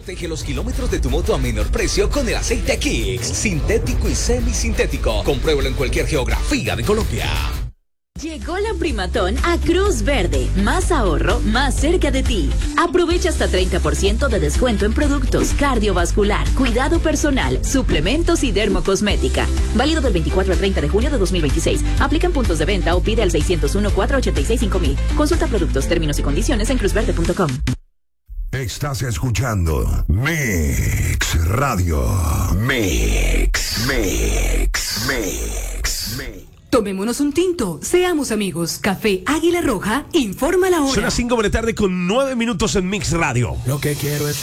Protege los kilómetros de tu moto a menor precio con el aceite Kicks, sintético y semisintético. Compruébalo en cualquier geografía de Colombia. Llegó la Primatón a Cruz Verde. Más ahorro, más cerca de ti. Aprovecha hasta 30% de descuento en productos cardiovascular, cuidado personal, suplementos y dermocosmética. Válido del 24 al 30 de junio de 2026. Aplican puntos de venta o pide al 601-486-5000. Consulta productos, términos y condiciones en cruzverde.com. Estás escuchando Mix Radio. Mix. Tomémonos un tinto, seamos amigos. Café Águila Roja informa la hora. Son las 5 de la tarde con 9 minutos en Mix Radio. Lo que quiero es